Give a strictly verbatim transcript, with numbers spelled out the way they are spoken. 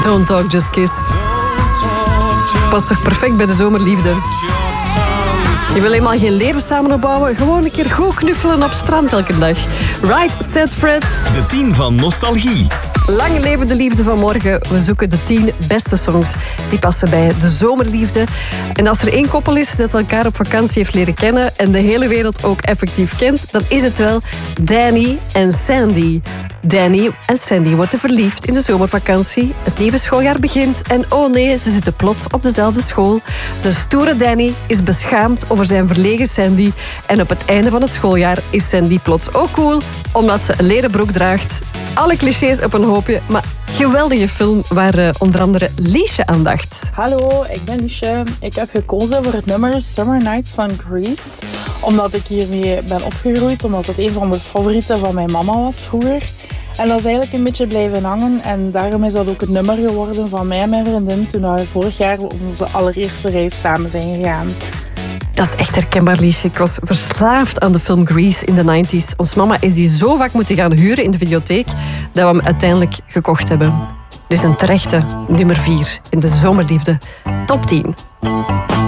Don't Talk, Just Kiss. Past toch perfect bij de zomerliefde. Je wil helemaal geen leven samen opbouwen. Gewoon een keer goed knuffelen op strand elke dag. Right, set, Fred. De tien van Nostalgie. Lang leven de liefde van morgen. We zoeken de tien beste songs die passen bij de zomerliefde. En als er één koppel is dat elkaar op vakantie heeft leren kennen en de hele wereld ook effectief kent, dan is het wel Danny en Sandy. Danny en Sandy worden verliefd in de zomervakantie. Het nieuwe schooljaar begint en oh nee, ze zitten plots op dezelfde school. De stoere Danny is beschaamd over zijn verlegen Sandy. En op het einde van het schooljaar is Sandy plots ook cool, omdat ze een leren broek draagt. Alle clichés op een hoopje, maar geweldige film waar uh, onder andere Liesje aan dacht. Hallo, ik ben Liesje. Ik heb gekozen voor het nummer Summer Nights van Grease. Omdat ik hiermee ben opgegroeid, omdat het een van de favorieten van mijn mama was vroeger. En dat is eigenlijk een beetje blijven hangen. En daarom is dat ook het nummer geworden van mij en mijn vriendin toen we vorig jaar op onze allereerste reis samen zijn gegaan. Dat is echt herkenbaar, Liesje. Ik was verslaafd aan de film Grease in de negentig. Ons mama is die zo vaak moeten gaan huren in de videotheek dat we hem uiteindelijk gekocht hebben. Dus een terechte nummer vier in de zomerliefde top tien.